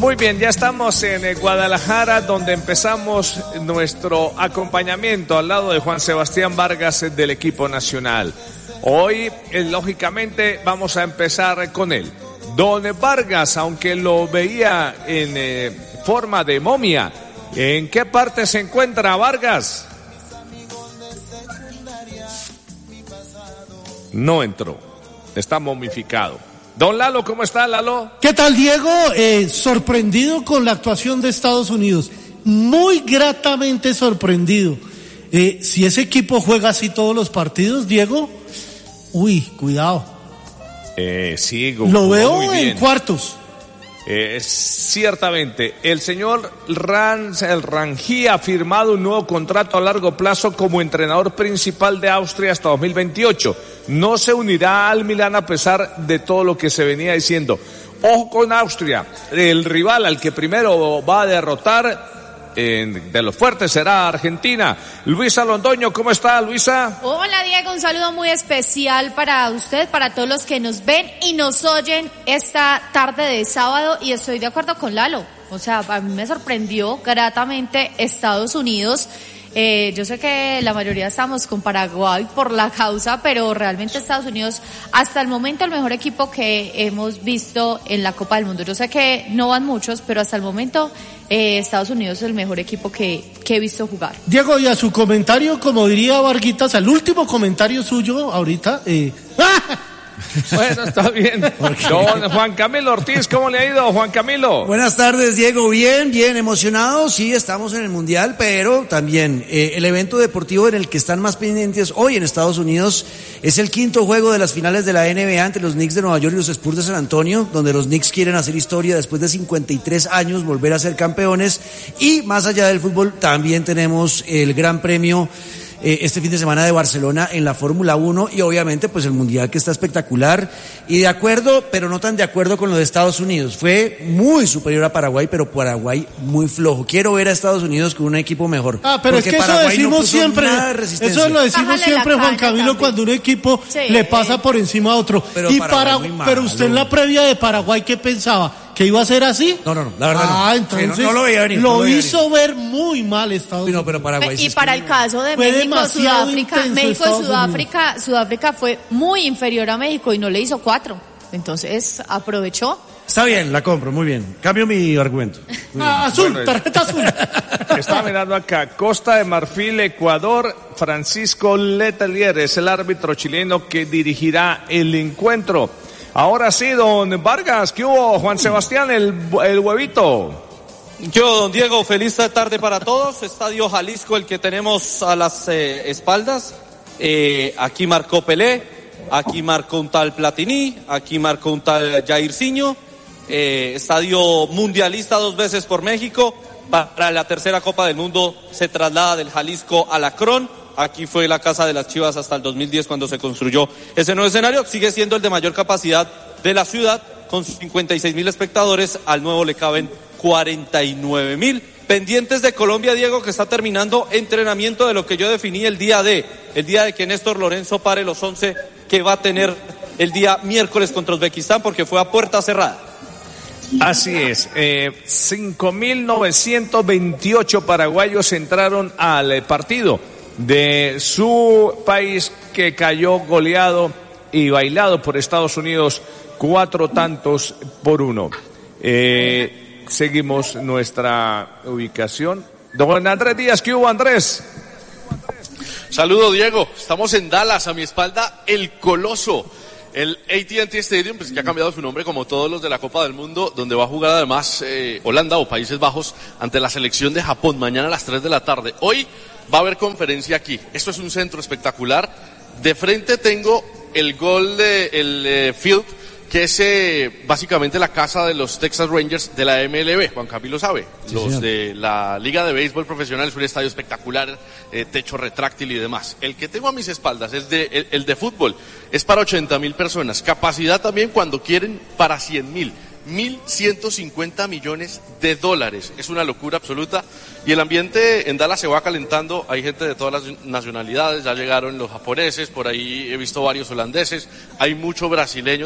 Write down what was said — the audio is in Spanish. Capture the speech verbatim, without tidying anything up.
Muy bien, ya estamos en Guadalajara, donde empezamos nuestro acompañamiento al lado de Juan Sebastián Vargas del equipo nacional. Hoy, eh, lógicamente, vamos a empezar con él. Don Vargas, aunque lo veía en eh, forma de momia, ¿en qué parte se encuentra Vargas? No entró, está momificado. Don Lalo, ¿cómo está, Lalo? ¿Qué tal, Diego? Eh, sorprendido con la actuación de Estados Unidos, muy gratamente sorprendido. Eh, si ese equipo juega así todos los partidos, Diego, uy, cuidado. Eh, sí, lo veo en cuartos. Eh, ciertamente, el señor Rans, el Rangí ha firmado un nuevo contrato a largo plazo como entrenador principal de Austria hasta dos mil veintiocho. No se unirá al Milán a pesar de todo lo que se venía diciendo. Ojo con Austria, el rival al que primero va a derrotar eh, de los fuertes será Argentina. Luisa Londoño, ¿cómo está, Luisa? Hola, Diego, un saludo muy especial para usted, para todos los que nos ven y nos oyen esta tarde de sábado, y estoy de acuerdo con Lalo. O sea, a mí me sorprendió gratamente Estados Unidos. Eh, yo sé que la mayoría estamos con Paraguay por la causa, pero realmente Estados Unidos, hasta el momento, el mejor equipo que hemos visto en la Copa del Mundo. Yo sé que no van muchos, pero hasta el momento eh, Estados Unidos es el mejor equipo que, que he visto jugar. Diego, y a su comentario, como diría Varguitas, al último comentario suyo ahorita, eh... Bueno, está bien. Don Juan Camilo Ortiz, ¿cómo le ha ido, Juan Camilo? Buenas tardes, Diego. Bien, bien, emocionado. Sí, estamos en el Mundial, pero también eh, el evento deportivo en el que están más pendientes hoy en Estados Unidos es el quinto juego de las finales de la N B A entre los Knicks de Nueva York y los Spurs de San Antonio, donde los Knicks quieren hacer historia después de cincuenta y tres años, volver a ser campeones. Y más allá del fútbol, también tenemos el Gran Premio Eh, este fin de semana de Barcelona en la Fórmula uno, y obviamente pues el Mundial, que está espectacular. Y de acuerdo, pero no tan de acuerdo con lo de Estados Unidos. Fue muy superior a Paraguay, pero Paraguay muy flojo. Quiero ver a Estados Unidos con un equipo mejor. Ah, pero es que Paraguay eso decimos no siempre, de eso lo decimos Bájale siempre, Juan Camilo, también, cuando un equipo sí, le pasa por encima a otro. Pero y Paraguay para, muy malo. pero usted en la previa de Paraguay, ¿qué pensaba? ¿Que iba a ser así? No, no, no, la verdad ah, no. Ah, entonces Sí, no, no lo veía venir, lo, no lo veía hizo ver muy mal Estados Unidos. No, pero Paraguay Y sí para es el que... caso de Fue México, demasiado Sudáfrica, intenso México y Estados Sudáfrica, Sudáfrica fue muy inferior a México y no le hizo cuatro. Entonces aprovechó. Está bien, la compro, muy bien. Cambio mi argumento. Ah, azul, Bueno, tarjeta azul. Está mirando acá, Costa de Marfil, Ecuador. Francisco Letelier es el árbitro chileno que dirigirá el encuentro. Ahora sí, don Vargas, ¿qué hubo, Juan Sebastián, el, el huevito? Yo, don Diego, feliz tarde para todos. Estadio Jalisco, el que tenemos a las eh, espaldas. Eh, aquí marcó Pelé, aquí marcó un tal Platini, aquí marcó un tal Jairzinho. Eh, estadio mundialista dos veces por México. Para la tercera Copa del Mundo se traslada del Jalisco al Akron. Aquí fue la casa de las Chivas hasta el dos mil diez, cuando se construyó ese nuevo escenario. Sigue siendo el de mayor capacidad de la ciudad, con cincuenta y seis mil espectadores. Al nuevo le caben cuarenta y nueve mil. Pendientes de Colombia, Diego, que está terminando entrenamiento de lo que yo definí el día de, el día de que Néstor Lorenzo pare los once que va a tener el día miércoles contra Uzbekistán, porque fue a puerta cerrada. Así es, eh, cinco mil novecientos veintiocho paraguayos entraron al partido de su país, que cayó goleado y bailado por Estados Unidos cuatro tantos por uno. Eh, seguimos nuestra ubicación. Don Andrés Díaz, ¿qué hubo, Andrés? Saludo, Diego. Estamos en Dallas, a mi espalda el Coloso, el A T and T Stadium, pues, que ha cambiado su nombre como todos los de la Copa del Mundo, donde va a jugar además eh, Holanda o Países Bajos ante la selección de Japón mañana a las tres de la tarde. Hoy va a haber conferencia aquí. Esto es un centro espectacular. De frente tengo el gol de el eh, Field, que es eh, básicamente la casa de los Texas Rangers de la M L B. Juan Camilo sabe, sí, los señor. De la Liga de Béisbol Profesional. Es un estadio espectacular, eh, techo retráctil y demás. El que tengo a mis espaldas es de, el, el de fútbol, es para ochenta mil personas, capacidad también cuando quieren para cien mil. mil ciento cincuenta millones de dólares. Es una locura absoluta. Y el ambiente en Dallas se va calentando. Hay gente de todas las nacionalidades. Ya llegaron los japoneses, por ahí he visto varios holandeses. Hay mucho brasileño